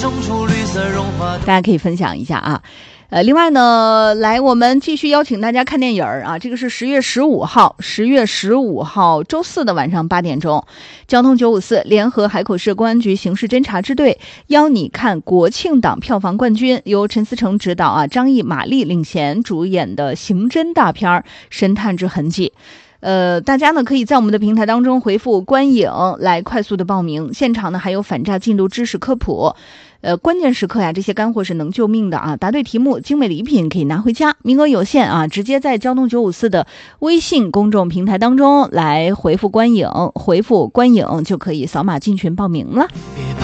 种出绿色绒花。 大家可以分享一下啊。另外呢，来我们继续邀请大家看电影啊，这个是10月15号周四的晚上8点钟，交通954联合海口市公安局刑事侦查支队邀你看国庆档票房冠军，由陈思诚执导啊，张译、马丽领衔主演的刑侦大片《神探之痕迹》。大家呢可以在我们的平台当中回复观影来快速的报名，现场呢还有反诈进度知识科普，关键时刻呀，这些干货是能救命的啊！答对题目，精美礼品可以拿回家，名额有限啊！直接在交通954的微信公众平台当中来回复观影就可以扫码进群报名了。 别